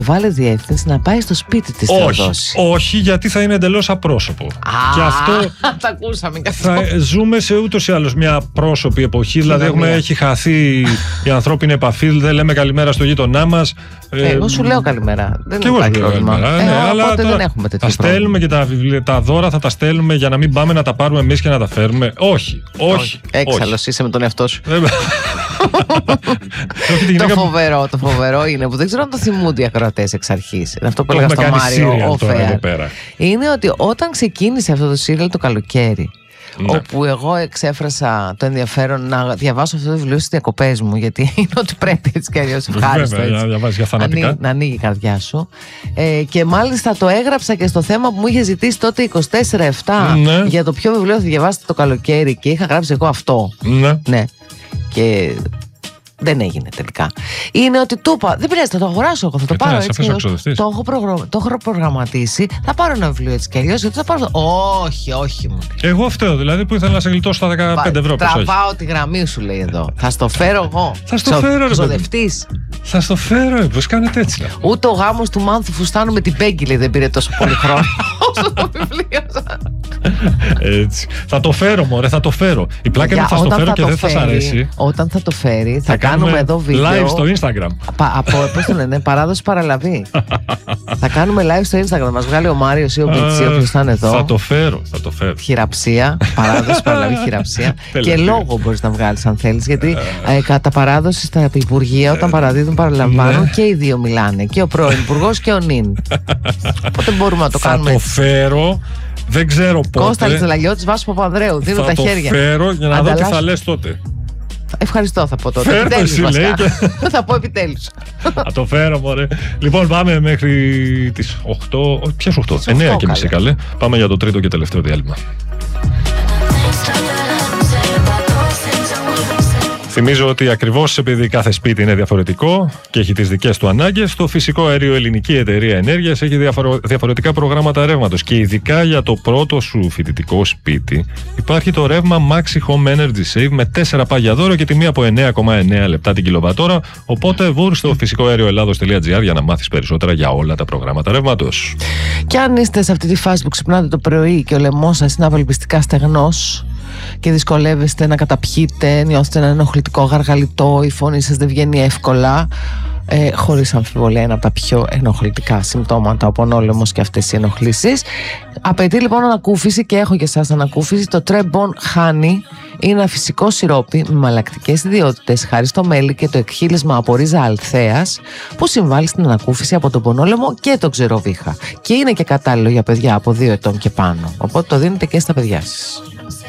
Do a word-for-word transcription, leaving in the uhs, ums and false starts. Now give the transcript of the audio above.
Βάλε διεύθυνση να πάει στο σπίτι της. Όχι, όχι, γιατί θα είναι εντελώς απρόσωπο. Α, και αυτό τα ακούσαμε και αυτό. Θα ζούμε σε ούτως ή άλλως μια πρόσωπη εποχή. Δηλαδή έχουμε, έχει χαθεί η ανθρώπινη επαφή. Δεν λέμε καλημέρα στο γείτονά μας. Ε, εγώ σου λέω καλημέρα. Δεν και εγώ σου λέω καλημέρα. Ε, ναι, ε, αλλά οπότε τώρα δεν έχουμε τέτοιο θα στέλνουμε και τα, βιβλία, τα δώρα θα τα στέλνουμε για να μην πάμε να τα πάρουμε εμείς και να τα φέρουμε. Όχι, όχι. Έξαλλος είσαι με τον εαυτό σου. Το φοβερό, το φοβερό είναι που δεν ξέρω αν το θυμούνται οι ακροατές εξ αρχής. Είναι αυτό που έλεγα στο Μάριο Οφέα. Είναι ότι όταν ξεκίνησε αυτό το σύριαλ το καλοκαίρι, ναι, όπου εγώ εξέφρασα το ενδιαφέρον να διαβάσω αυτό το βιβλίο στις διακοπές μου, γιατί είναι ότι πρέπει έτσι και αλλιώς ευχάριστο. Βέβαια, να διαβάζεις για θανατικά. Ανοίγει, να ανοίγει η καρδιά σου. Ε, και μάλιστα το έγραψα και στο θέμα που μου είχε ζητήσει τότε είκοσι τέσσερα επτά, ναι, για το ποιο βιβλίο θα διαβάσετε το καλοκαίρι, και είχα γράψει εγώ αυτό. Ναι. Ναι. Και δεν έγινε τελικά. Είναι ότι του είπα, δεν πειράζει, θα το αγοράσω εγώ, θα το πάρω έτσι. Το έχω, προγραμμα... το έχω προγραμματίσει. Θα πάρω ένα βιβλίο έτσι κι αλλιώς, γιατί θα πάρω. Όχι, όχι μου. Εγώ αυτό δηλαδή που ήθελα να σε γλιτώσω στα δεκαπέντε ευρώ. Τραβάω τη γραμμή σου, λέει εδώ. Θα στο φέρω εγώ. Θα στο φέρω, ρε. Ξοδευτής. Θα στο φέρω, ρε. Πώς κάνετε έτσι. Ούτε ο γάμος του Μάνθου Φουστάνου με την Πέγκη, λέει, δεν πήρε τόσο πολύ χρόνο όσο το βιβλίο. Έτσι. Θα το φέρω, μωρέ, θα το φέρω. Η πλάκα είναι θα στο φέρω και δεν θα σ' αρέσει. Όταν θα το φέρει, θα κάνουμε εδώ βίντεο. Live στο Instagram. Από, πώς το λένε, παράδοση παραλαβή. Θα κάνουμε live στο Instagram. Μας βγάλει ο Μάριος ή ο Μπιτσί, όποιος θα είναι εδώ. Θα το φέρω, θα το φέρω. Χειραψία, παράδοση παραλαβή, χειραψία. Και λόγο μπορείς να βγάλεις αν θέλεις. Γιατί ε, κατά παράδοση στα υπουργεία, όταν παραδίδουν, παραλαμβάνουν και οι δύο μιλάνε. Και ο πρώην υπουργός και ο νυν. Οπότε μπορούμε να το κάνουμε. Θα το φέρω. Δεν ξέρω πότε. Κώστα Λιτσελαγιώτης, Βάσο Παπανδρέου. Δίνω τα χέρια. Θα το φέρω για να Ανταλλάσσω. δω τι θα λες τότε. Ευχαριστώ, θα πω τότε. Φέρω εσύ, λέει. Και... θα πω επιτέλους. Θα το φέρω, μωρέ. Λοιπόν, πάμε μέχρι τις οκτώ. Ποιες οκτώ? εννιά και μισή, καλέ. Πάμε για το τρίτο και τελευταίο διάλειμμα. Θυμίζω ότι ακριβώς επειδή κάθε σπίτι είναι διαφορετικό και έχει τις δικές του ανάγκες, το Φυσικό Αέριο Ελληνική Εταιρεία Ενέργειας έχει διαφορο... διαφορετικά προγράμματα ρεύματος. Και ειδικά για το πρώτο σου φοιτητικό σπίτι υπάρχει το ρεύμα Maxi Home Energy Save με τέσσερα πάγια δώρο και τιμή από εννέα κόμμα εννέα λεπτά την κιλοβατόρα. Οπότε βούρ στο φυσικό αέριο ελλάδος τελεία τζι άρ για να μάθεις περισσότερα για όλα τα προγράμματα ρεύματος. Και αν είστε σε αυτή τη φάση που ξυπνάτε το πρωί και ο λαιμός σας είναι απελπιστικά στεγνός και δυσκολεύεστε να καταπιείτε, νιώθετε ένα ενοχλητικό γαργαλιτό, η φωνή σας δεν βγαίνει εύκολα, ε, χωρίς αμφιβολία ένα από τα πιο ενοχλητικά συμπτώματα, ο πονόλαιμος και αυτές οι ενοχλήσεις. Απαιτεί λοιπόν ανακούφιση, και έχω για εσάς ανακούφιση. Το Trebon Honey είναι ένα φυσικό σιρόπι με μαλακτικές ιδιότητες χάρη στο μέλι και το εκχύλισμα από ρίζα αλθέας που συμβάλλει στην ανακούφιση από τον πονόλαιμο και τον ξεροβίχα. Και είναι και κατάλληλο για παιδιά από δύο ετών και πάνω. Οπότε το δίνετε και στα παιδιά σας.